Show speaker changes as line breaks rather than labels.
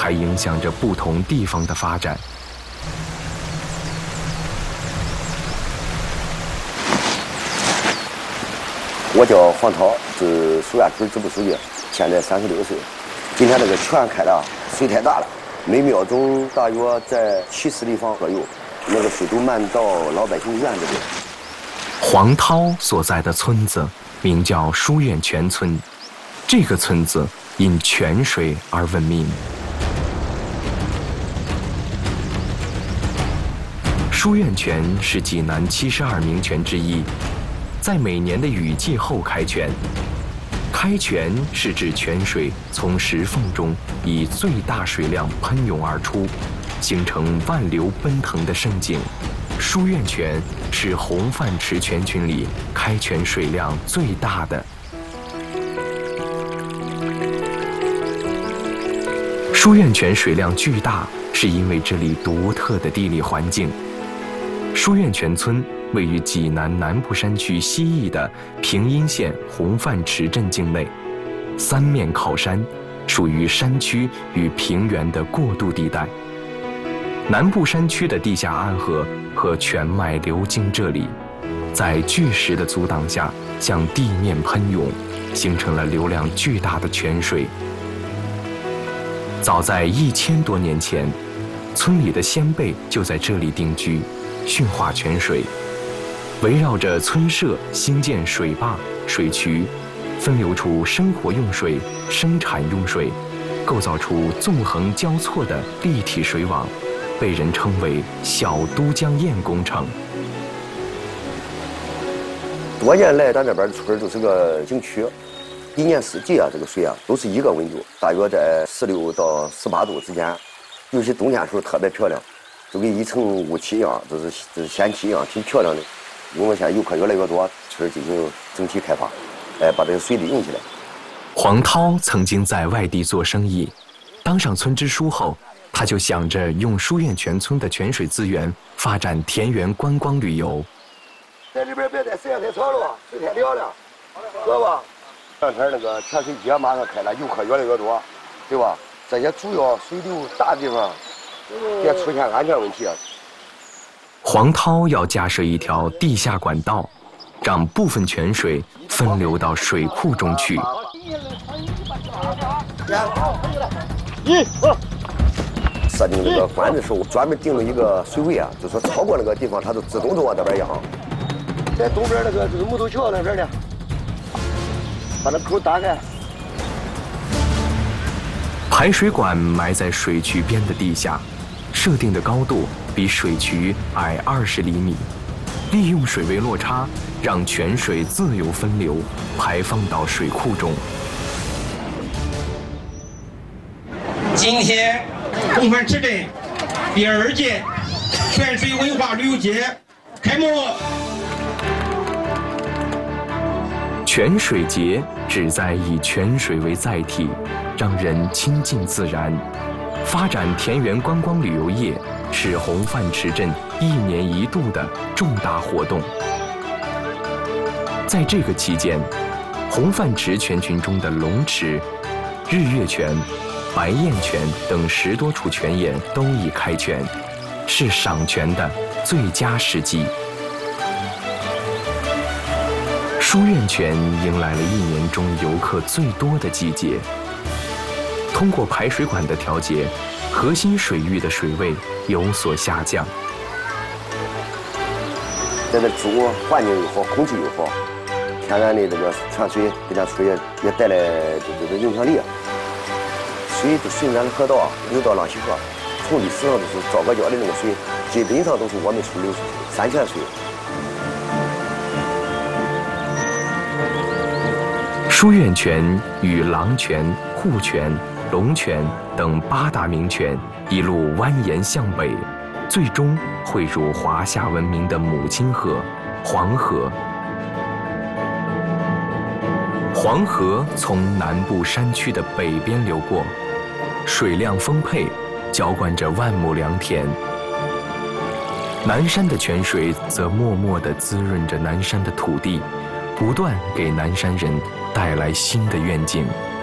还影响着不同地方的发展。
我叫黄涛，是苏院村支部书记，现在36岁。今天这个泉开了，水太大了，每秒钟大约在70立方左右，那个水都漫到老百姓院子里。
黄涛所在的村子名叫书院泉村，这个村子因泉水而闻名。书院泉是济南72名泉之一，在每年的雨季后开泉。开泉是指泉水从石缝中以最大水量喷涌而出，形成万流奔腾的胜景。书院泉是红范池泉群里开泉水量最大的。书院泉水量巨大，是因为这里独特的地理环境。书院泉村位于济南南部山区西翼的平阴县红范池镇境内，三面靠山，属于山区与平原的过渡地带。南部山区的地下暗河和泉脉流经这里，在巨石的阻挡下向地面喷涌，形成了流量巨大的泉水。早在1000多年前，村里的先辈就在这里定居，驯化泉水，围绕着村社兴建水坝、水渠，分流出生活用水、生产用水，构造出纵横交错的立体水网，被人称为小都江堰工程。
多年来，咱这边的村就是个景区，一年四季啊，这个水啊都是一个温度，大约在16到18度之间。尤其冬天的时候特别漂亮，就跟一层雾气一样，就是仙气一样，挺漂亮的。因为现在游客越来越多，村进行整体开发，把这个水利用起来。
黄涛曾经在外地做生意，当上村支书后，他就想着用书院泉村的泉水资源发展田园观光旅游。
在这边别在时间太长了，水太凉了，知道吧？这天那个泉水节马上开了，游客越来越多，对吧？这些主要水流大地方，别出现安全问题啊。
黄涛要架设一条地下管道，让部分泉水分流到水库中去。
设定这个管的时候，专门定了一个水位啊，就说超过那个地方，它就自动就往这边扬。在东边那个就是木头桥那边呢，把那口打开。
排水管埋在水渠边的地下，设定的高度比水渠矮20厘米，利用水位落差，让泉水自由分流，排放到水库中。
今天红范池镇第2届泉水文化旅游节开幕。
泉水节旨在以泉水为载体，让人亲近自然。发展田园观光旅游业是红范池镇1年1度的重大活动。在这个期间，红范池泉群中的龙池、日月泉、白燕泉等10多处泉眼都已开泉，是赏泉的最佳时机。书院泉迎来了1年中游客最多的季节。通过排水管的调节，核心水域的水位有所下降。
在这住环境又好，空气又好，天然的这个泉水给咱村也带来这个影响力。水就顺咱的河道流到浪溪河，从历史上就是赵国窖的那个水，基本上都是我们村流出去的山泉水。
书院泉与狼泉、护泉、龙泉等8大名泉一路蜿蜒向北，最终汇入华夏文明的母亲河黄河。黄河从南部山区的北边流过，水量丰沛，浇灌着万亩良田。南山的泉水则默默地滋润着南山的土地，不断给南山人带来新的愿景。